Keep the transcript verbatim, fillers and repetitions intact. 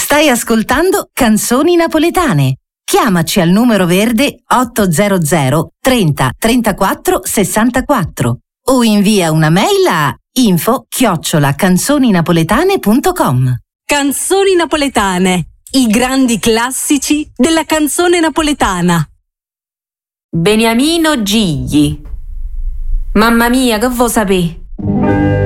Stai ascoltando Canzoni Napoletane. Chiamaci al numero verde ottocento trenta trentaquattro sessantaquattro o invia una mail a info chiocciola canzoninapoletane punto com. Canzoni napoletane, i grandi classici della canzone napoletana. Beniamino Gigli. Mamma mia, che vuoi sapere?